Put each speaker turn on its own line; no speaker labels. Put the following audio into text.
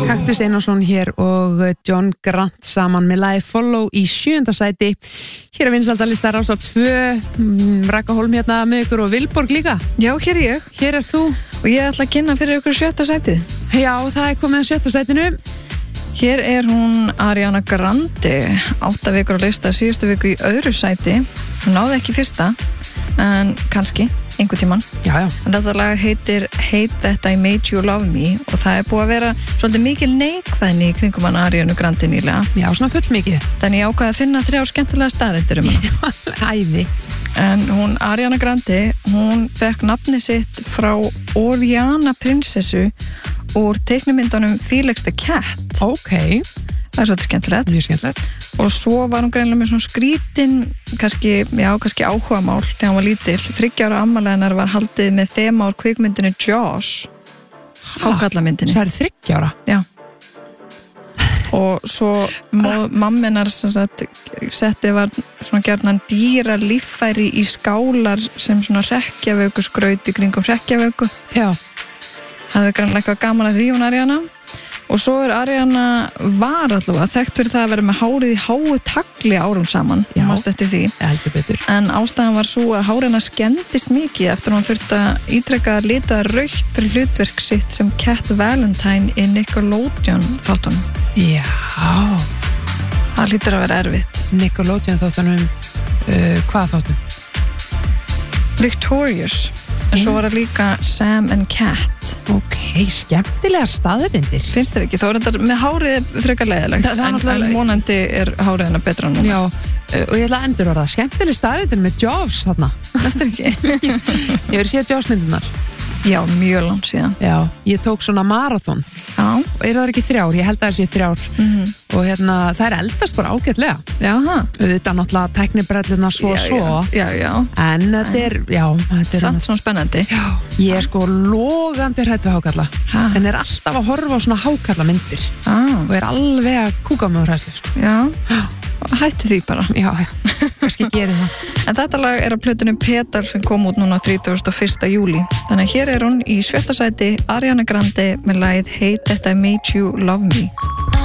Kaktus Einarsson hér og John Grant saman með lagi Follow í 7. sæti. Hér vinsældarlista Rásar 2, Raka Hólm hérna með ykkur og Vilborg líka.
Já, hér er ég.
Hér er þú.
Og ég ætla að kynna fyrir ykkur 7. sætið.
Já, það er komið að 7. sætinu.
Hér er hún Ariana Grande, 8 vikur á lista, síðustu viku í öðru sæti. Hún náði ekki fyrsta, en kannski einhvern tímann.
Já.
En þetta lag heitir Hate That I Made You Love Me og það er búið að vera svolítið mikil neikvæðni í kringum hann Ariana Grande nýlega.
Já, svona full mikið.
Þannig ég ákvaði að finna 3 skemmtilega staðreyndir hana.
Æði.
En hún, Ariana Grande, hún fekk nafni sitt frá Oriana prinsessu úr teiknumyndunum Felix the Cat.
Ok.
Það er svolítið skemmtilegt.
Mjög skemmtilegt.
Og svo var hún greinilega með svona skrítin, kannski áhugamál þegar hún var lítil. 3 ára afmæli hennar var haldið með þema úr kvikmyndinu Jaws. Hákallamyndinni.
Það er 3 ára?
Já. Og svo mammenar setti var svona gjarnan dýra líffæri í skálar sem svona hrekkjavöku skraut í kringum hrekkjavöku.
Já.
Það er greinilega eitthvað gaman að því hún Ariana. Og svo er Ariana var allavega þekkt fyrir það að vera með hárið í háu tagli árum saman.
Já,
eftir því.
Heldur betur.
En ástæðan var svo að hárina skemmtist mikið eftir að hún þurfti að ítrekka að lita rautt fyrir hlutverk sitt sem Cat Valentine í Nickelodeon þáttunum.
Já.
Það hlýtur að vera erfitt.
Nickelodeon þáttunum, hvað þáttunum?
Victorious. En svo var það líka Sam and Cat.
Ok, skemmtilega staðrindir.
Finnst þér ekki? Þá er þetta með hárið frekar leiðilegt. En vonandi er hárið hennar betra núna.
Já, og ég ætla að endur orða. Skemmtilega staðrindir með Jaws þarna.
Finnst þér ekki?
Ég verið séð Jaws myndunar.
Já, mjög langt síðan.
Já, ég tók svona marathon.
Já.
Og það ekki 3 ár, ég held að það sé 3 ár. Og það er eldast bara ágætlega.
Já,
þetta er náttúrulega tæknibrelluna svo.
Já.
En þetta er
samt svona spennandi.
Já, ég er sko logandi hrædd við hákarla. En er alltaf að horfa á svona hákarlamyndir. Og er alveg að kúka með hræðslu, sko.
Já. Hættu því bara.
Já, kannski gerir það.
En þetta lag er á plötunum Petal sem kom út núna 31. júlí. Þannig að hér er hún í 7. sæti Ariana Grande með lagið Hate That I Made You Love Me.